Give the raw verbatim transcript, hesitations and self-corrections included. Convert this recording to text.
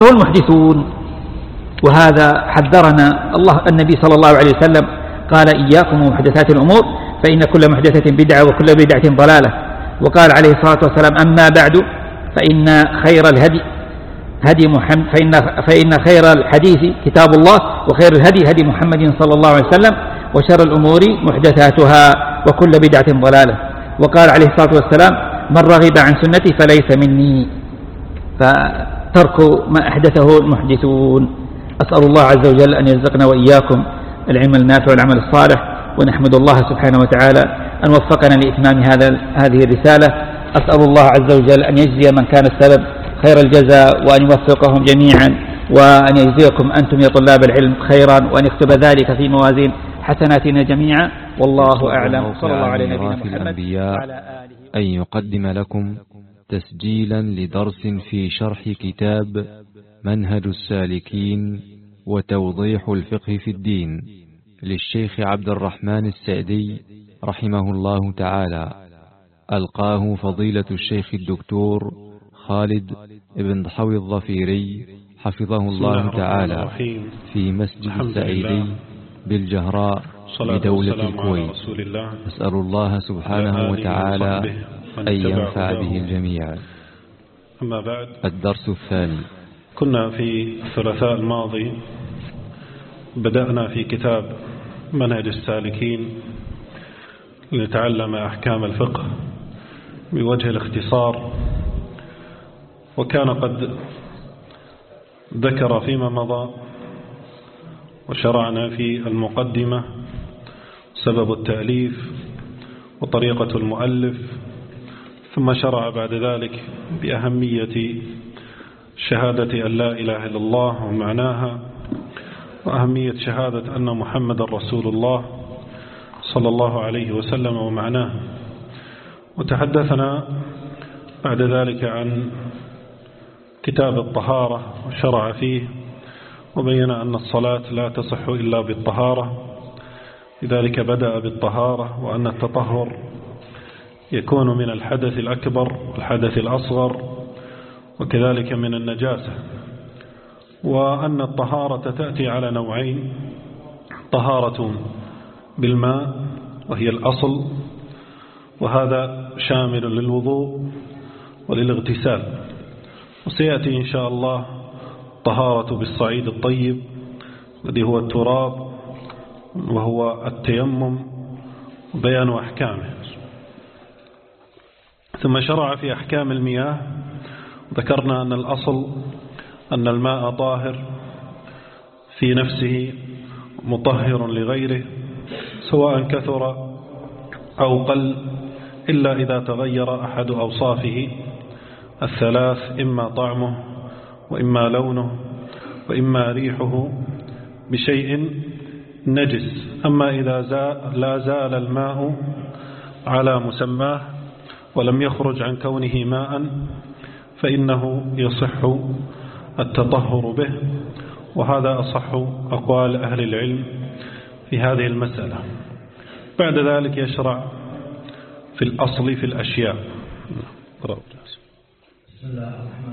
المحدثون. وهذا حذرنا الله النبي صلى الله عليه وسلم قال إياكم ومحدثات الأمور فإن كل محدثة بدعة وكل بدعة ضلالة. وقال عليه الصلاة والسلام أما بعد فإن خير الهدي هدي محمد فإن, فإن خير الحديث كتاب الله وخير الهدي هدي محمد صلى الله عليه وسلم وشر الأمور محدثاتها وكل بدعة ضلالة. وقال عليه الصلاة والسلام من رغب عن سنتي فليس مني. فترك ما أحدثه المحدثون. أسأل الله عز وجل أن يرزقنا وإياكم العلم النافع والعمل الصالح، ونحمد الله سبحانه وتعالى أن وفقنا لإتمام هذا هذه الرسالة. أسأل الله عز وجل أن يجزي من كان السبب خير الجزاء، وأن يوفقهم جميعا، وأن يجزيكم أنتم يا طلاب العلم خيرا، وأن يكتب ذلك في موازين حسناتنا جميعا. والله أعلم. صلى الله على نبينا محمد وعلى آله. أن يقدم لكم تسجيلا لدرس في شرح كتاب منهج السالكين وتوضيح الفقه في الدين للشيخ عبد الرحمن السعدي رحمه الله تعالى، ألقاه فضيلة الشيخ الدكتور خالد بن ضحوي الظفيري حفظه الله تعالى في مسجد السعيدي بالجهراء بدولة الكويت. نسأل الله سبحانه وتعالى أن ينفع به الجميع. أما بعد، الدرس الثاني. كنا في الثلاثاء الماضي بدأنا في كتاب منهج السالكين لنتعلم أحكام الفقه بوجه الاختصار، وكان قد ذكر فيما مضى وشرعنا في المقدمة سبب التأليف وطريقة المؤلف، ثم شرع بعد ذلك بأهمية شهادة أن لا إله إلا الله ومعناها، وأهمية شهادة أن محمد رسول الله صلى الله عليه وسلم ومعناه. وتحدثنا بعد ذلك عن كتاب الطهارة وشرع فيه، وبين أن الصلاة لا تصح إلا بالطهارة، لذلك بدأ بالطهارة، وأن التطهر يكون من الحدث الأكبر والحدث الأصغر، وكذلك من النجاسة، وأن الطهارة تأتي على نوعين: طهارة بالماء وهي الأصل، وهذا شامل للوضوء وللاغتسال، وسيأتي إن شاء الله طهارة بالصعيد الطيب الذي هو التراب وهو التيمم وبيان أحكامه. ثم شرع في أحكام المياه، ذكرنا أن الأصل أن الماء طاهر في نفسه مطهر لغيره سواء كثر أو قل، إلا إذا تغير أحد أوصافه الثلاث: إما طعمه وإما لونه وإما ريحه بشيء نجس. أما إذا زال لا زال الماء على مسماه ولم يخرج عن كونه ماء فإنه يصح التطهر به، وهذا أصح أقوال أهل العلم في هذه المسألة. بعد ذلك يشرع في الأصل في الأشياء. بسم الله الرحمن